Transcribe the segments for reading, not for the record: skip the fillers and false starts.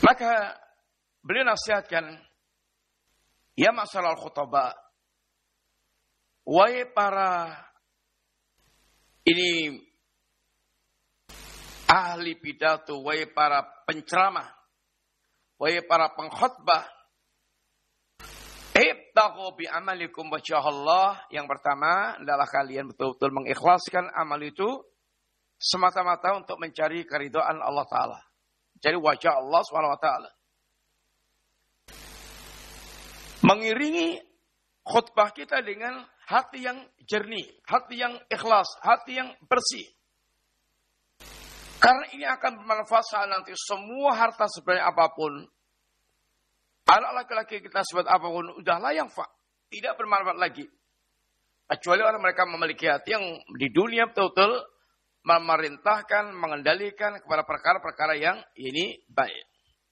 Maka beliau nasihatkan, ya masalah khutbah, wahai para ini ahli pidato, wahai para penceramah, wahai para pengkhutbah, ibtaghu bi amalikum wajha Allah. Yang pertama adalah kalian betul-betul mengikhlaskan amal itu semata-mata untuk mencari keridhaan Allah Ta'ala. Jadi wajah Allah SWT. Mengiringi khutbah kita dengan hati yang jernih, hati yang ikhlas, hati yang bersih. Karena ini akan bermanfaat saat nanti semua harta sebanyak apapun. Anak laki-laki kita sebat apapun, udahlah yang tidak bermanfaat lagi. Kecuali orang mereka memiliki hati yang di dunia betul-betul memerintahkan, mengendalikan kepada perkara-perkara yang ini baik.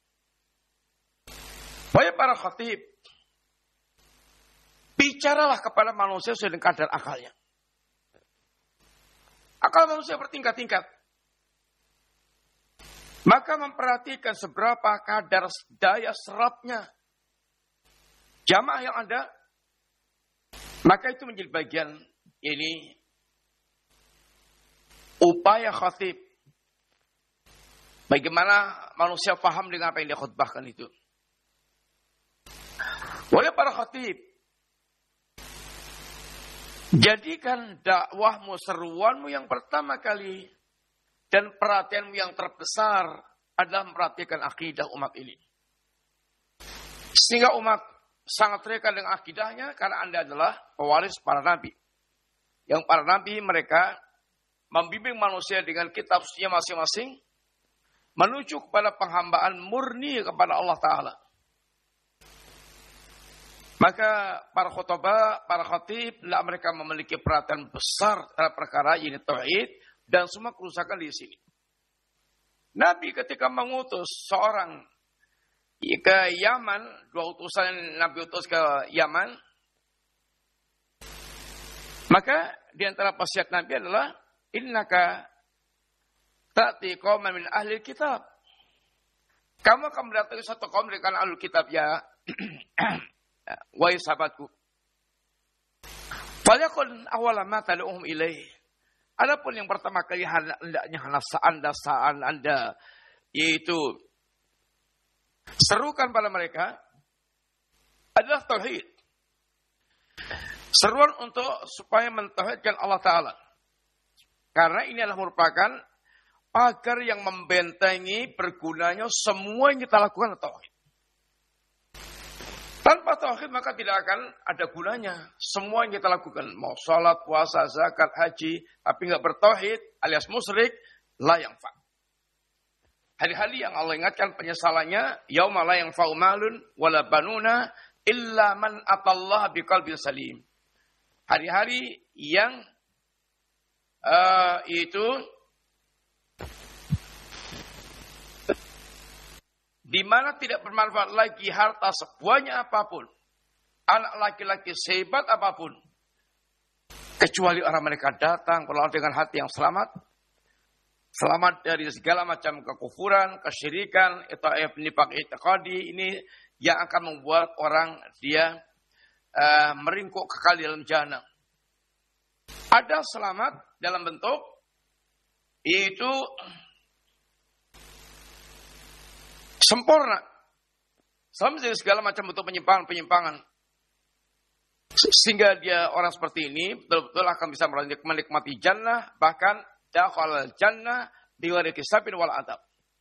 Wahai para khatib, bicaralah kepada manusia sesuai dengan kadar akalnya. Akal manusia bertingkat-tingkat. Maka memperhatikan seberapa kadar daya serapnya jamaah yang ada. Maka itu menjadi bagian ini upaya khatib. Bagaimana manusia paham dengan apa yang dia khutbahkan itu. Wahai para khatib, jadikan dakwahmu, seruanmu yang pertama kali dan perhatianmu yang terbesar adalah memperhatikan akidah umat ini. Sehingga umat sangat terikat dengan akidahnya karena Anda adalah pewaris para nabi. Yang para nabi mereka membimbing manusia dengan kitab sucinya masing-masing menuju kepada penghambaan murni kepada Allah Ta'ala. Maka para khutbah, para khatib, mereka memiliki perhatian besar terhadap perkara ini tauhid dan semua kerusakan di sini. Nabi ketika mengutus seorang ke Yaman, 2 utusan Nabi utus ke Yaman, maka di antara wasiat Nabi adalah innaka ta'ti qauman min ahli kitab. Kamu akan mendatangi satu kaum dari kalangan ahli kitab ya. Wahai sahabatku. Falakun awala ma tad'uhum ilaih. Adapun yang pertama kali hendaknya Anda yaitu serukan pada mereka adalah tauhid. Seruan untuk supaya mentauhidkan Allah Ta'ala. Karena ini adalah merupakan pagar yang membentengi bergunanya semua yang kita lakukan tauhid. Tanpa tauhid maka tidak akan ada gunanya. Semua yang kita lakukan, mau sholat, puasa, zakat, haji, tapi nggak bertauhid alias musyrik, la yanfa. Hari-hari yang Allah ingatkan penyesalannya, yauma la yanfa'u malun wala banuna illa man atallaha biqalbin salim. Hari-hari yang itu di mana tidak bermanfaat lagi harta sebanyak apapun, anak laki-laki sehebat apapun, kecuali orang mereka datang berlawan dengan hati yang selamat dari segala macam kekufuran, kesyirikan, nifaq i'tiqadi, ini yang akan membuat orang dia meringkuk kekal di dalam jahanam. Ada selamat dalam bentuk itu sempurna. Selamat dari segala macam bentuk penyimpangan. Sehingga dia orang seperti ini betul-betul akan bisa menikmati jannah, bahkan dakhalal jannah bighairi hisabin wal adab.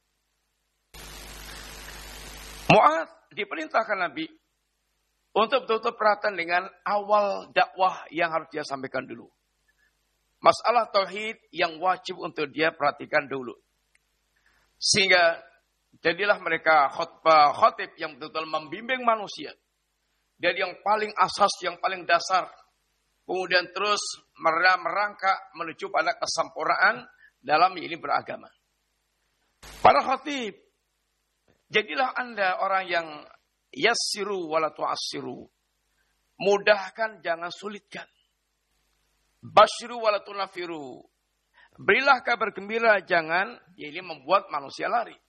Mu'adz diperintahkan Nabi untuk betul-betul perhatian dengan awal dakwah yang harus dia sampaikan dulu. Masalah tauhid yang wajib untuk dia perhatikan dulu. Sehingga jadilah mereka khatib yang betul-betul membimbing manusia. Dari yang paling asas, yang paling dasar. Kemudian terus merangkak menuju pada kesempurnaan dalam ini beragama. Para khatib, jadilah Anda orang yang yassiru wala tu'assiru. Mudahkan, jangan sulitkan. Basyiru wala tunafiru. Berilah kabar gembira, jangan ini membuat manusia lari.